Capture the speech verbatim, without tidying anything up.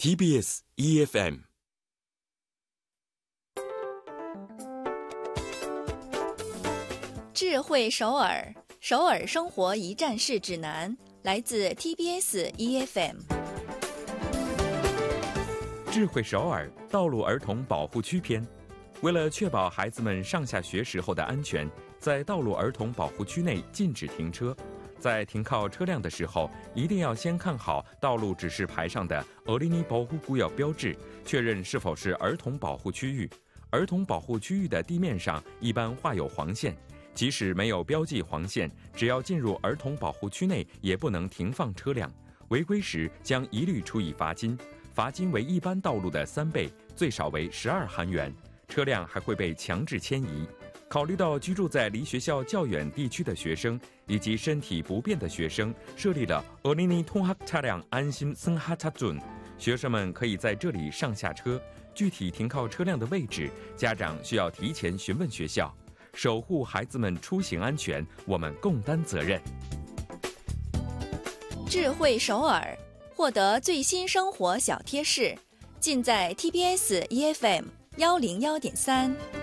T B S E F M。 智慧首尔，首尔生活一站式指南，来自 T B S E F M。 智慧首尔道路儿童保护区篇。为了确保孩子们上下学时候的安全，在道路儿童保护区内禁止停车。在停靠车辆的时候，一定要先看好道路指示牌上的어린이保护구역标志，确认是否是儿童保护区域。儿童保护区域的地面上一般画有黄线，即使没有标记黄线，只要进入儿童保护区内，也不能停放车辆。违规时将一律处以罚金，罚金为一般道路的三倍，最少为十二韩元。车辆还会被强制迁移。考虑到居住在离学校较远地区的学生以及身体不便的学生，设立了어린이 통학 차량安心승하차 준，学生们可以在这里上下车。具体停靠车辆的位置，家长需要提前询问学校。守护孩子们出行安全，我们共担责任。 智慧首尔，获得最新生活小贴士，尽在 T B S E F M 幺零幺点三。